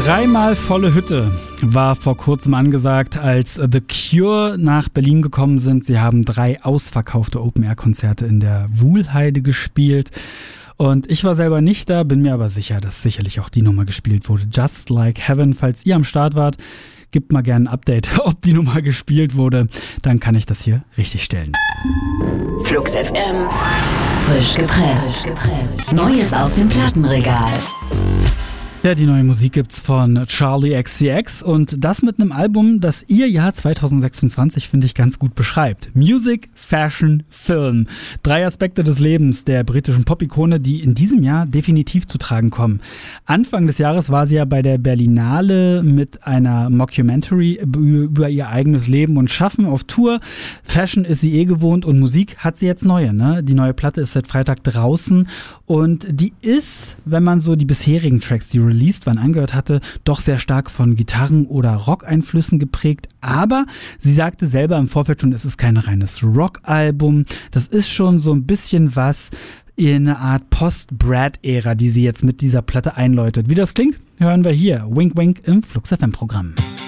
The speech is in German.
Dreimal volle Hütte war vor kurzem angesagt, als The Cure nach Berlin gekommen sind. Sie haben 3 ausverkaufte Open-Air-Konzerte in der Wuhlheide gespielt. Und ich war selber nicht da, bin mir aber sicher, dass sicherlich auch die Nummer gespielt wurde. Just Like Heaven, falls ihr am Start wart, gebt mal gerne ein Update, ob die Nummer gespielt wurde. Dann kann ich das hier richtig stellen. Flux FM. Frisch gepresst. Neues aus dem Plattenregal. Ja, die neue Musik gibt's von Charli XCX und das mit einem Album, das ihr Jahr 2026, finde ich, ganz gut beschreibt. Music, Fashion, Film. 3 Aspekte des Lebens der britischen Pop-Ikone, die in diesem Jahr definitiv zu tragen kommen. Anfang des Jahres war sie ja bei der Berlinale mit einer Mockumentary über ihr eigenes Leben und Schaffen auf Tour. Fashion ist sie gewohnt und Musik hat sie jetzt neue, ne? Die neue Platte ist seit Freitag draußen und die ist, wenn man so die bisherigen Tracks, die released waren, angehört hatte, doch sehr stark von Gitarren- oder Rock-Einflüssen geprägt. Aber sie sagte selber im Vorfeld schon, es ist kein reines Rock-Album. Das ist schon so ein bisschen was in eine Art Post-Brad-Ära, die sie jetzt mit dieser Platte einläutet. Wie das klingt, hören wir hier. Wink Wink im Flux FM-Programm.